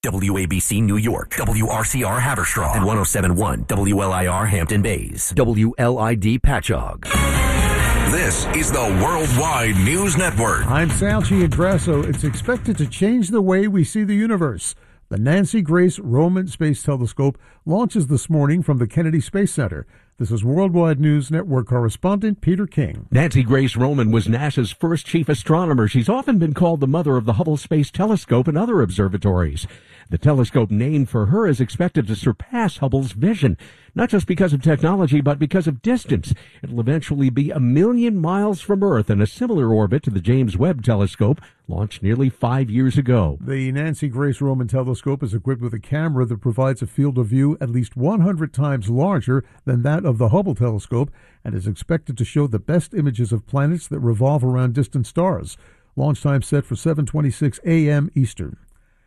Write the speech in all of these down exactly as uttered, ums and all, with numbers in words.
W A B C New York, W R C R Haverstraw, and one oh seven point one W L I R Hampton Bays, W L I D Patchogue. This is the Worldwide News Network. I'm Sal Giangrasso. It's expected to change the way we see the universe. The Nancy Grace Roman Space Telescope launches this morning from the Kennedy Space Center. This is Worldwide News Network correspondent Peter King. Nancy Grace Roman was NASA's first chief astronomer. She's often been called the mother of the Hubble Space Telescope and other observatories. The telescope named for her is expected to surpass Hubble's vision, not just because of technology, but because of distance. It'll eventually be a million miles from Earth in a similar orbit to the James Webb Telescope, launched nearly five years ago. The Nancy Grace Roman Telescope is equipped with a camera that provides a field of view at least one hundred times larger than that of the Hubble Telescope and is expected to show the best images of planets that revolve around distant stars. Launch time set for seven twenty-six a.m. Eastern.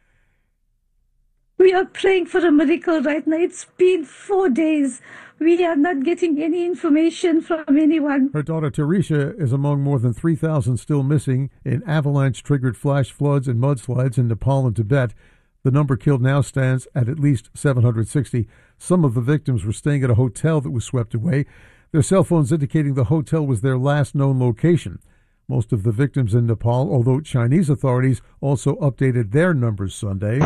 We are praying for a miracle right now. It's been four days. We are not getting any information from anyone. Her daughter Teresia is among more than three thousand still missing in avalanche-triggered flash floods and mudslides in Nepal and Tibet. The number killed now stands at at least seven hundred sixty. Some of the victims were staying at a hotel that was swept away, their cell phones indicating the hotel was their last known location. Most of the victims in Nepal, although Chinese authorities also updated their numbers Sunday.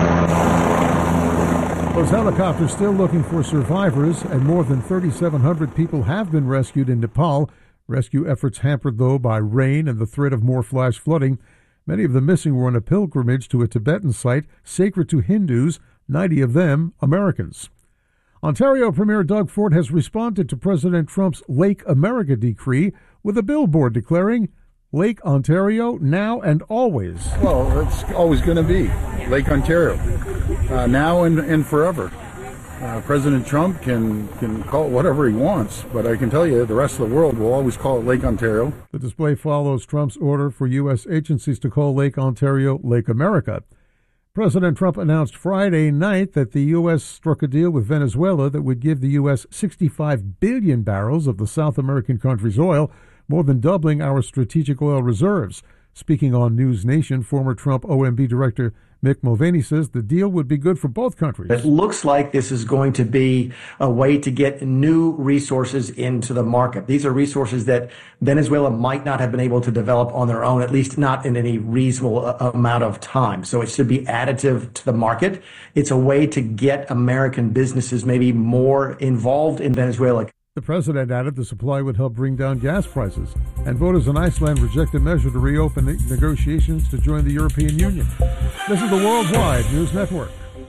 Those helicopters still looking for survivors, and more than thirty-seven hundred people have been rescued in Nepal. Rescue efforts hampered, though, by rain and the threat of more flash flooding. Many of the missing were on a pilgrimage to a Tibetan site sacred to Hindus, ninety of them Americans. Ontario Premier Doug Ford has responded to President Trump's Lake America decree with a billboard declaring, Lake Ontario, now and always. Well, it's always going to be Lake Ontario, uh, now and, and forever. Uh, President Trump can, can call it whatever he wants, but I can tell you the rest of the world will always call it Lake Ontario. The display follows Trump's order for U S agencies to call Lake Ontario Lake America. President Trump announced Friday night that the U S struck a deal with Venezuela that would give the U S sixty-five billion barrels of the South American country's oil, more than doubling our strategic oil reserves. Speaking on News Nation, former Trump O M B Director Mick Mulvaney says the deal would be good for both countries. It looks like this is going to be a way to get new resources into the market. These are resources that Venezuela might not have been able to develop on their own, at least not in any reasonable amount of time. So it should be additive to the market. It's a way to get American businesses maybe more involved in Venezuela. The president added the supply would help bring down gas prices, and voters in Iceland reject a measure to reopen negotiations to join the European Union. This is the Worldwide News Network.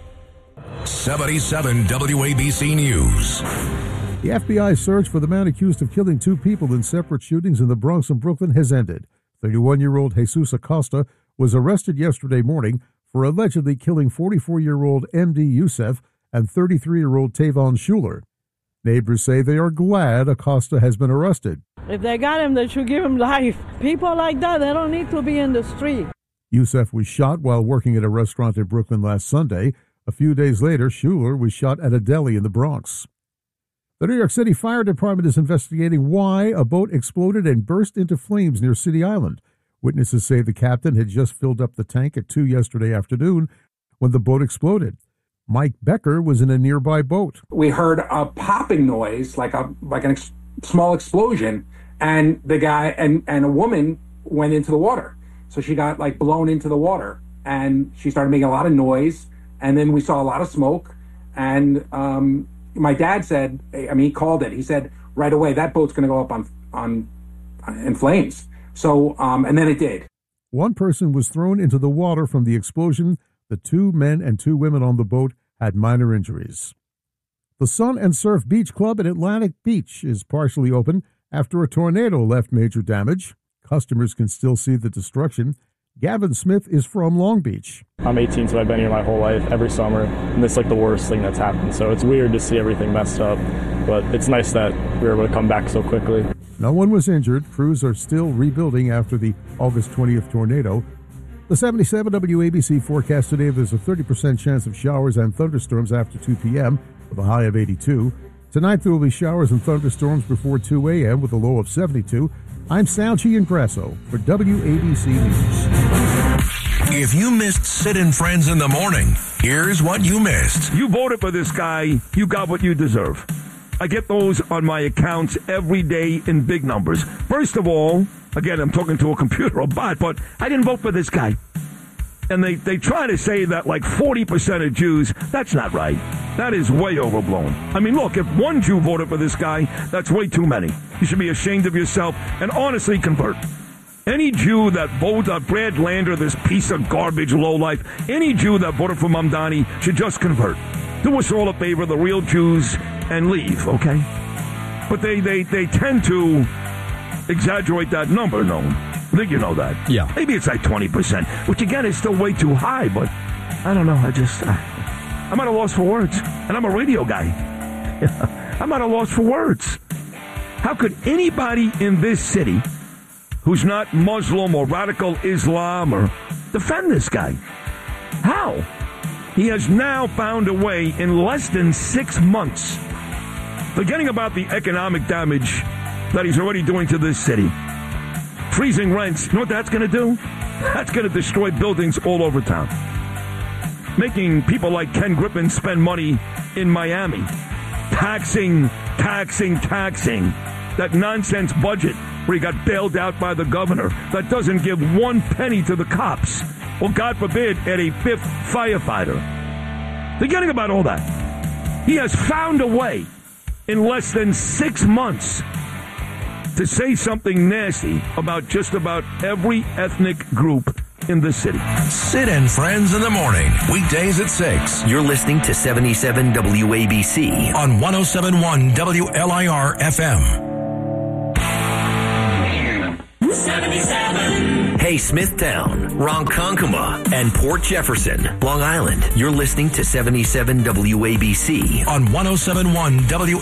seventy-seven W A B C News. The F B I search for the man accused of killing two people in separate shootings in the Bronx and Brooklyn has ended. thirty-one-year-old Jesus Acosta was arrested yesterday morning for allegedly killing forty-four-year-old M D Youssef and thirty-three-year-old Tavon Schuler. Neighbors say they are glad Acosta has been arrested. If they got him, they should give him life. People like that, they don't need to be in the street. Youssef was shot while working at a restaurant in Brooklyn last Sunday. A few days later, Schuler was shot at a deli in the Bronx. The New York City Fire Department is investigating why a boat exploded and burst into flames near City Island. Witnesses say the captain had just filled up the tank at two yesterday afternoon when the boat exploded. Mike Becker was in a nearby boat. We heard a popping noise, like a like a ex- small explosion, and the guy and, and a woman went into the water. So she got like blown into the water, and she started making a lot of noise, and then we saw a lot of smoke. And um, my dad said, I mean, he called it. He said right away that boat's going to go up on on in flames. So um, and then it did. One person was thrown into the water from the explosion. The two men and two women on the boat had minor injuries. The Sun and Surf Beach Club at Atlantic Beach is partially open after a tornado left major damage. Customers can still see the destruction. Gavin Smith is from Long Beach. I'm eighteen, so I've been here my whole life, every summer, and this is like the worst thing that's happened. So it's weird to see everything messed up, but it's nice that we were able to come back so quickly. No one was injured. Crews are still rebuilding after the August twentieth tornado. The seventy-seven W A B C forecast today, there's a thirty percent chance of showers and thunderstorms after two p.m. with a high of eighty-two. Tonight there will be showers and thunderstorms before two a.m. with a low of seventy-two. I'm Sal Giangrasso for W A B C News. If you missed Sid and Friends in the Morning, here's what you missed. You voted for this guy, you got what you deserve. I get those on my accounts every day in big numbers. First of all, again, I'm talking to a computer, a bot, but I didn't vote for this guy. And they, they try to say that like forty percent of Jews, that's not right. That is way overblown. I mean, look, if one Jew voted for this guy, that's way too many. You should be ashamed of yourself and honestly convert. Any Jew that voted for Brad Lander, this piece of garbage lowlife, any Jew that voted for Mamdani should just convert. Do us all a favor, the real Jews, and leave, okay? But they, they, they tend to exaggerate that number, no? I think you know that. Yeah. Maybe it's like twenty percent, which again is still way too high, but I don't know. I just, I, I'm at a loss for words. And I'm a radio guy. I'm at a loss for words. How could anybody in this city who's not Muslim or radical Islam or defend this guy? How? He has now found a way in less than six months, forgetting about the economic damage that he's already doing to this city. Freezing rents, you know what that's going to do? That's going to destroy buildings all over town. Making people like Ken Griffin spend money in Miami. Taxing, taxing, taxing. That nonsense budget where he got bailed out by the governor that doesn't give one penny to the cops. Or, God forbid, add a fifth firefighter. Forgetting about all that. He has found a way in less than six months to say something nasty about just about every ethnic group in the city. Sid and Friends in the Morning, weekdays at six. You're listening to seventy-seven W A B C on one oh seven point one W L I R F M. seventy-seven. Hey, Smithtown, Ronkonkoma, and Port Jefferson, Long Island. You're listening to seventy-seven W A B C on one oh seven point one W